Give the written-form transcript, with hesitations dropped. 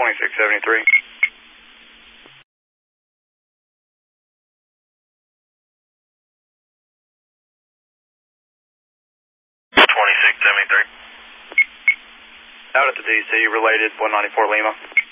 2673. 2673. Out at the DC, related 194 Lima.